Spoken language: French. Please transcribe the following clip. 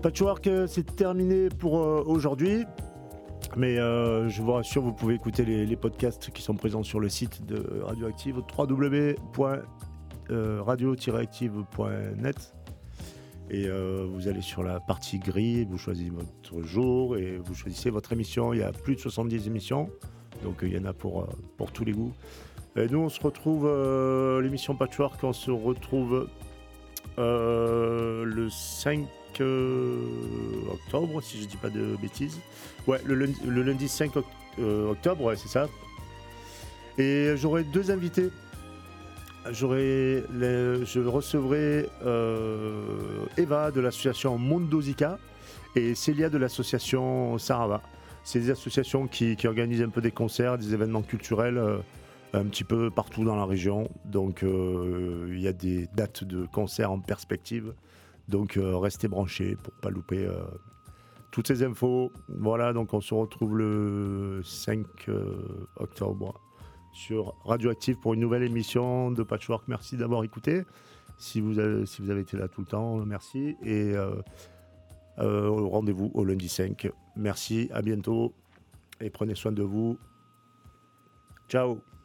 Patchwork, c'est terminé pour aujourd'hui. Mais je vous rassure, vous pouvez écouter les podcasts qui sont présents sur le site de Radioactive, www.radio-active.net. Et vous allez sur la partie grille, vous choisissez votre jour et vous choisissez votre émission. Il y a plus de 70 émissions, donc il y en a pour tous les goûts. Et nous, on se retrouve, l'émission Patchwork, on se retrouve le 5 octobre, si je dis pas de bêtises. Ouais, le lundi 5 octobre, ouais, c'est ça. Et j'aurai deux invités. Je recevrai Eva de l'association Mondosica et Célia de l'association Sarava. C'est des associations qui organisent un peu des concerts, des événements culturels un petit peu partout dans la région. Donc il y a des dates de concerts en perspective. Donc restez branchés pour pas louper toutes ces infos. Voilà, donc on se retrouve le 5 octobre sur Radioactive pour une nouvelle émission de Patchwork. Merci d'avoir écouté. Si vous avez été là tout le temps, merci. Et rendez-vous au lundi 5. Merci, à bientôt et prenez soin de vous. Ciao.